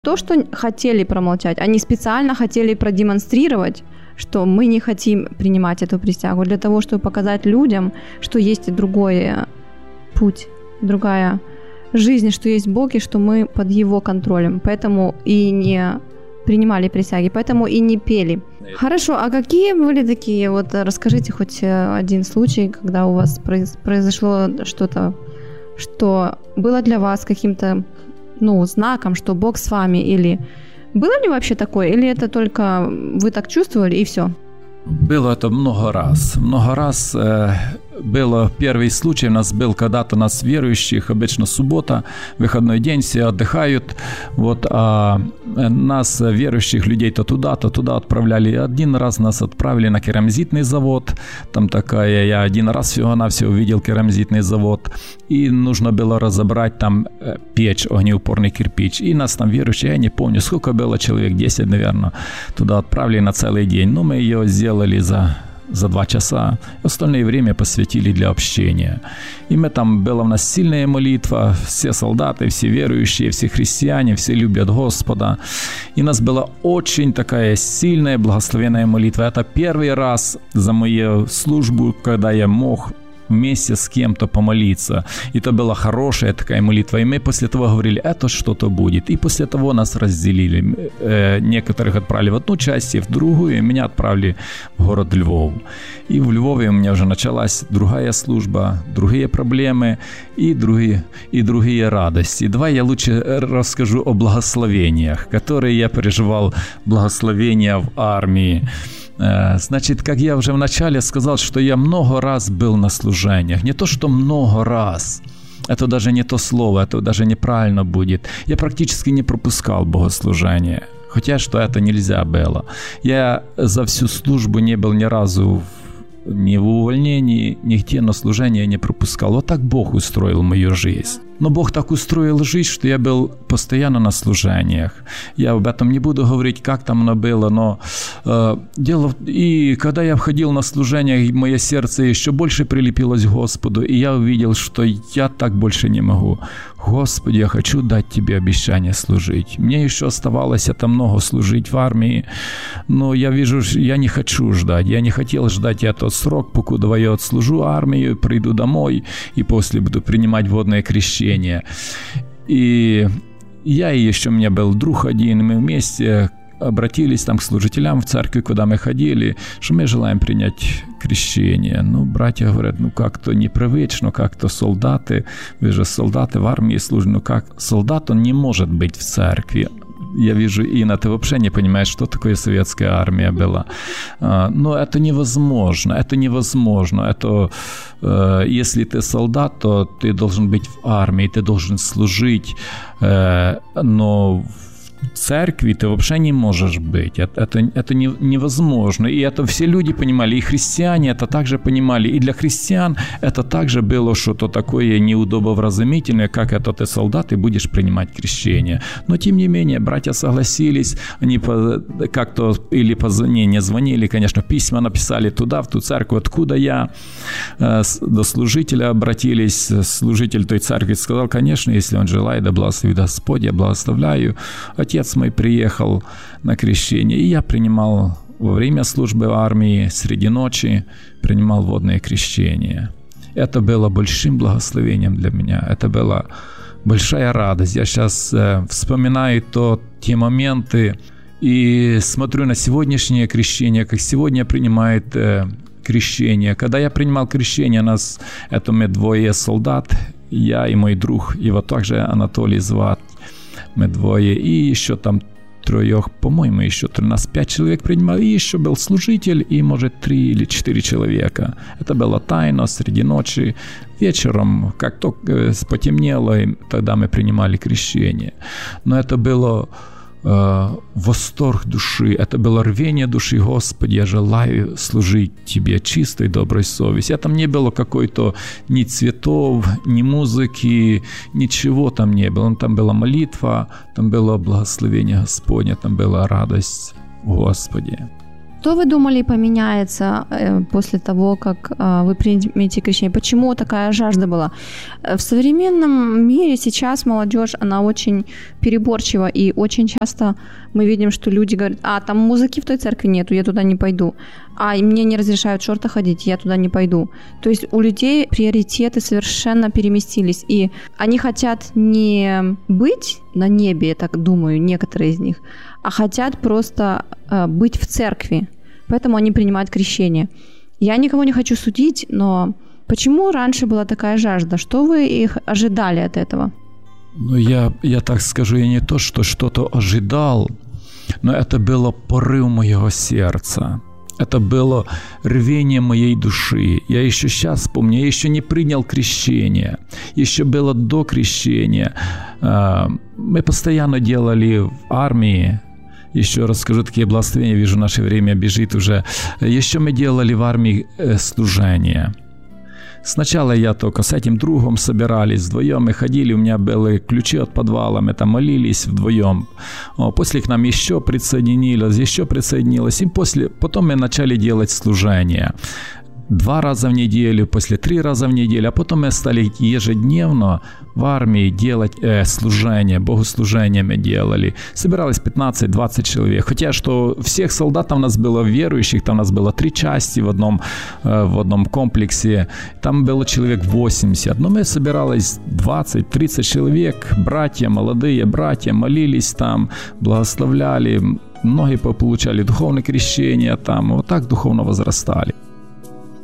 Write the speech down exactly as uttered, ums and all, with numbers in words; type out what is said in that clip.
То, что хотели промолчать, они специально хотели продемонстрировать, что мы не хотим принимать эту присягу, для того, чтобы показать людям, что есть и другой путь, другая жизнь, что есть Бог, и что мы под Его контролем. Поэтому и не принимали присяги, поэтому и не пели. Хорошо, а какие были такие, вот расскажите хоть один случай, когда у вас произошло что-то, что было для вас каким-то, ну, знаком, что Бог с вами, или было ли вообще такое, или это только вы так чувствовали и все? Было это много раз. Много раз э, было первый случай, у нас был когда-то нас верующих, обычно суббота, выходной день, все отдыхают, вот, а нас, верующих людей, то туда, то туда отправляли. Один раз нас отправили на керамзитный завод, там такая, я один раз всего-навсего увидел керамзитный завод, и нужно было разобрать там печь, огнеупорный кирпич, и нас там верующие, я не помню, сколько было, человек десять, наверное, туда отправили на целый день, но мы ее сделали за... за два часа, остальное время посвятили для общения. И мы там, была у нас сильная молитва, все солдаты, все верующие, все христиане, все любят Господа. И у нас была очень такая сильная, благословенная молитва. Это первый раз за мою службу, когда я мог вместе с кем-то помолиться. И это была хорошая такая молитва. И мы после того говорили, это что-то будет. И после того нас разделили. Э, некоторых отправили в одну часть, и в другую, и меня отправили в город Львов. И в Львове у меня уже началась другая служба, другие проблемы и другие, и другие радости. Давай я лучше расскажу о благословениях, которые я переживал, благословения в армии. Значит, как я уже вначале сказал, что я много раз был на служениях. Не то, что много раз. Это даже не то слово, это даже неправильно будет. Я практически не пропускал богослужения. Хотя, что это нельзя было. Я за всю службу не был ни разу ни в увольнении, нигде на служение не пропускал. Вот так Бог устроил мою жизнь. Но Бог так устроил жизнь, что я был постоянно на служениях. Я об этом не буду говорить, как там оно было, но э, дело... И когда я входил на служение, мое сердце еще больше прилепилось к Господу, и я увидел, что я так больше не могу. Господи, я хочу дать Тебе обещание служить. Мне еще оставалось это много служить в армии, но я вижу, я не хочу ждать. Я не хотел ждать этот срок, покуда я отслужу армию, приду домой и после буду принимать водное крещение. И я и еще у меня был друг один, мы вместе обратились там к служителям в церкви, куда мы ходили, что мы желаем принять крещение. Ну, братья говорят, ну как-то непривычно, как-то солдаты, вы же солдаты в армии служите, ну как, солдат он не может быть в церкви. Я вижу, Инна, ты вообще не понимаешь, что такое советская армия была. Но это невозможно, это невозможно. Это, если ты солдат, то ты должен быть в армии, ты должен служить, но в церкви ты вообще не можешь быть. Это, это, это не, невозможно. И это все люди понимали, и христиане это также понимали. И для христиан это также было что-то такое неудобовразумительное, как это ты солдат и будешь принимать крещение. Но тем не менее, братья согласились, они по, как-то или позвонили, не звонили, конечно, письма написали туда, в ту церковь, откуда я, до служителя обратились. Служитель той церкви сказал, конечно, если он желает, да благословит Господь, я благословляю. Отец мой приехал на крещение, и я принимал во время службы в армии, среди ночи, принимал водное крещение. Это было большим благословением для меня, это была большая радость. Я сейчас э, вспоминаю то, те моменты и смотрю на сегодняшнее крещение, как сегодня принимает э, крещение. Когда я принимал крещение, нас, это мы двое солдат, я и мой друг, его также Анатолий звать. Мы двое, и еще там троих, по-моему, еще нас пять человек принимали, и еще был служитель, и, может, три или четыре человека. Это было тайно, среди ночи, вечером, как только потемнело, и тогда мы принимали крещение. Но это было э, восторг души, это было рвение души. Господи, я желаю служить Тебе чистой, доброй совестью. Там не было какой-то ни цветов, ни музыки, ничего там не было. Там была молитва, там было благословение Господне, там была радость в Господе. Что вы думали поменяется э, после того, как э, вы примете крещение? Почему такая жажда была? В современном мире сейчас молодежь, она очень переборчива, и очень часто мы видим, что люди говорят: а, там музыки в той церкви нету, я туда не пойду. А, мне не разрешают в шортах ходить, я туда не пойду. То есть у людей приоритеты совершенно переместились, и они хотят не быть на небе, я так думаю, некоторые из них, а хотят просто э, быть в церкви. Поэтому они принимают крещение. Я никого не хочу судить, но почему раньше была такая жажда? Что вы их ожидали от этого? Ну, я, я так скажу, я не то, что что-то ожидал, но это было порыв моего сердца. Это было рвение моей души. Я еще сейчас помню, я еще не принял крещение. Еще было до крещения. Мы постоянно делали в армии. Еще раз скажу такие благословения, вижу, наше время бежит уже. Еще мы делали в армии служение. Сначала я только с этим другом собирались вдвоем, мы ходили, у меня были ключи от подвала, мы там молились вдвоем. После к нам еще присоединилось, еще присоединилось, и после, потом мы начали делать служение. Два раза в неделю, после три раза в неделю, а потом мы стали ежедневно в армии делать э, служение, богослужение мы делали. Собиралось пятнадцать-двадцать человек. Хотя, что всех солдат у нас было верующих, там у нас было три части в одном, э, в одном комплексе, там было человек восемьдесят. Но мы собирались двадцать-тридцать человек, братья, молодые братья, молились там, благословляли, многие получали духовное крещение там, вот так духовно возрастали.